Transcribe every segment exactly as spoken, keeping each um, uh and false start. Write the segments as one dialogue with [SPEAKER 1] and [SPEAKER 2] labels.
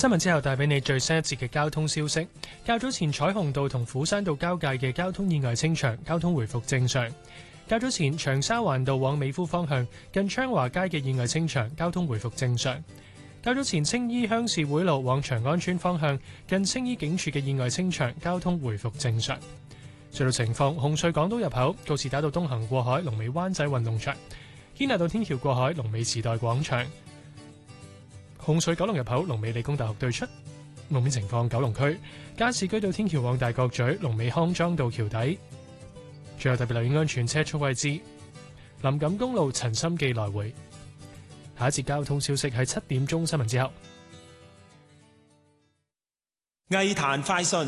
[SPEAKER 1] 新聞之後帶俾你最新一節嘅交通消息。較早前彩虹道同斧山道交界嘅交通意外清場，交通回復正常。較早前長沙灣道往美孚方向近昌華街嘅意外清場，交通回復正常。較早前青衣鄉事會路往長安村方向近青衣警署嘅意外清場，交通回復正常。隧道情況：紅隧港島入口告士打道東行過海，龍尾灣仔運動場；堅拿道天橋過海，龍尾時代廣場。紅隧九龍入口龍尾理工大學對出。路面情況：九龍區加士居道天橋往大角咀，龍尾康莊道橋底。最後特別留意安全車速位置，林錦公路陳心記來回。下一節交通消息喺七點鐘新聞之後。
[SPEAKER 2] 藝壇快訊。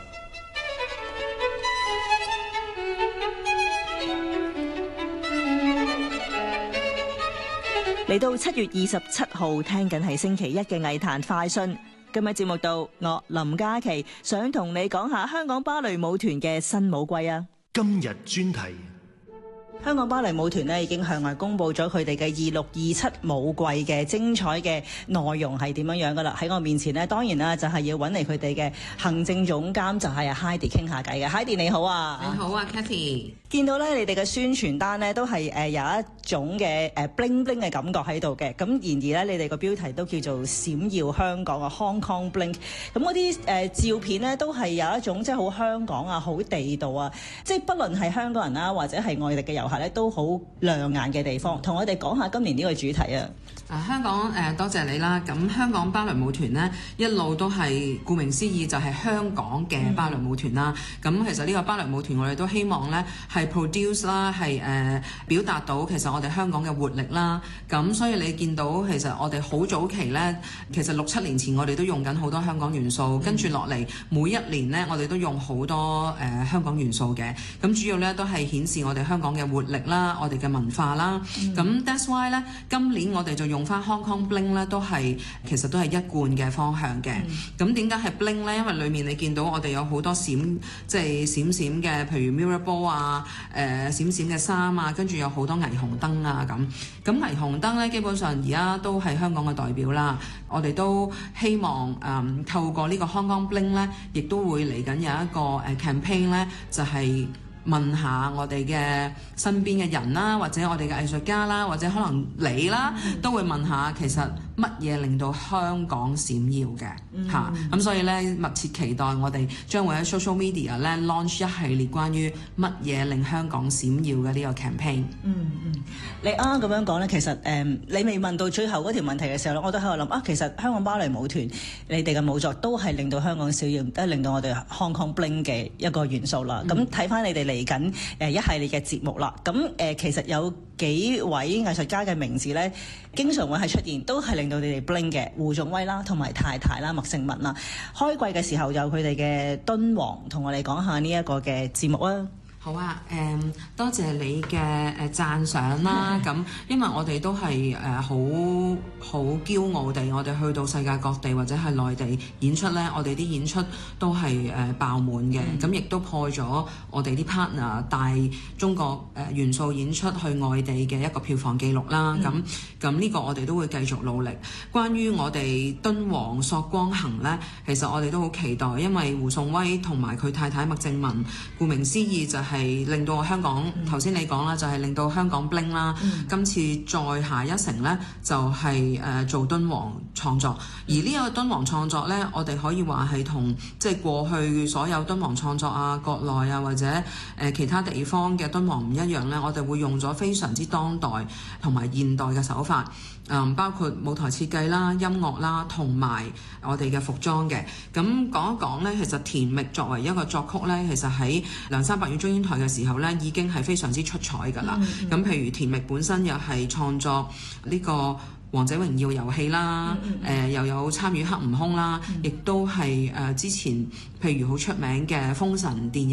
[SPEAKER 3] 嚟到七月二十七號，聽緊係星期一嘅藝壇快訊。今日節目度，我林嘉琪想同你講下香港芭蕾舞團嘅新舞季啊。
[SPEAKER 2] 今日專題。
[SPEAKER 3] 香港芭蕾舞團咧已經向外公布咗佢哋嘅二六二七舞季嘅精彩嘅內容係點樣樣噶啦。喺我面前呢，當然啦就係要揾嚟佢哋嘅行政總監就係阿 Heidi 傾下偈嘅。Heidi 你好啊。
[SPEAKER 4] 你好啊 Cathy。見
[SPEAKER 3] 到咧你哋嘅宣傳單咧都係誒有一種嘅誒 bling bling 嘅感覺喺度嘅。咁然而咧你哋個標題都叫做閃耀香港啊 Hong Kong Bling。咁嗰啲誒照片咧都係有一種即係好香港啊，好地道啊，即係不論係香港人啦或者係外地嘅遊客咧都好亮眼嘅地方。同我哋講下今年呢個主題啊。
[SPEAKER 4] 啊香港誒、呃、多謝你啦。咁香港芭蕾舞團呢一路都係顧名思義就係香港嘅芭蕾舞團啦。咁、嗯、其實呢個芭蕾舞團我哋都希望咧係 produce 啦，係誒、呃、表達到其實我哋香港嘅活力啦。咁所以你見到其實我哋好早期咧，其實六七年前我哋都用緊好多香港元素，嗯、跟住落嚟每一年咧我哋都用好多誒、呃、香港元素嘅。咁主要咧都係顯示我哋香港嘅活力啦，我哋嘅文化啦。咁、嗯、that's why 咧今年我哋就用翻 Hong Kong Bling 咧，都係其實都係一貫嘅方向嘅。咁點解係 Bling 咧？因為裡面你見到我哋有好多閃，即係閃閃嘅，譬如 mirror ball 啊，誒、呃、閃閃嘅衫啊，跟住有好多霓虹燈啊咁。咁霓虹燈咧，基本上而家都係香港嘅代表啦。我哋都希望誒、嗯、透過呢個 Hong Kong Bling 咧，亦都會嚟緊有一個誒 campaign 咧，就係、是。問下我哋嘅身邊嘅人啦，或者我哋嘅藝術家啦，或者可能你啦，嗯、都會問下其實乜嘢令到香港閃耀嘅嚇。咁、嗯、所以咧密切期待我哋將會喺 social media 咧 launch 一系列關於乜嘢令香港閃耀嘅呢個 campaign。嗯嗯，
[SPEAKER 3] 你啱啱咁樣講咧，其實誒、嗯、你未問到最後嗰條問題嘅時候咧，我都喺度諗啊，其實香港芭蕾舞團你哋嘅舞作都係令到香港閃耀，都係令到我哋 Hong Kong Bling 嘅一個元素啦。咁睇翻你哋嚟緊誒一系列嘅節目啦，咁誒、呃、其實有幾位藝術家嘅名字咧，經常會係出現，都係令到你哋 bling 嘅。胡仲威啦，同埋太太啦，麥盛文啦。開季嘅時候有佢哋嘅敦煌，同我哋講下呢一個嘅節目啊。
[SPEAKER 4] 好啊，誒、嗯、多謝你嘅誒讚賞啦。咁因為我哋都係誒好好驕傲地，我哋去到世界各地或者係內地演出咧，我哋啲演出都係誒、呃、爆滿嘅。咁亦、嗯、都破咗我哋啲 partner 帶中國誒元素演出去外地嘅一個票房記錄啦。咁咁呢個我哋都會繼續努力。關於我哋敦煌索光行咧，其實我哋都好期待，因為胡頌威同埋佢太太麥正文，顧名思義就係、是。係令到香港頭先、嗯、你講啦，就係、是、令到香港 bling 啦。嗯、今次再下一城呢，就係、是、誒、呃、做敦煌創作。而呢個敦煌創作呢，我哋可以話係同即係過去所有敦煌創作啊、國內啊或者誒、呃、其他地方嘅敦煌唔一樣呢。我哋會用咗非常之當代同埋現代嘅手法。嗯，包括舞台設計啦、音樂啦，同埋我哋嘅服裝嘅。咁講一講呢，其實田覓作為一個作曲呢，其實喺梁山伯與祝英台嘅時候呢，已經係非常之出彩㗎啦。咁、嗯嗯、譬如田覓本身又係創作呢個王者榮耀遊戲啦，誒、嗯嗯呃、又有參與黑悟空啦，亦、嗯、都係誒、呃、之前譬如好出名嘅封神電影。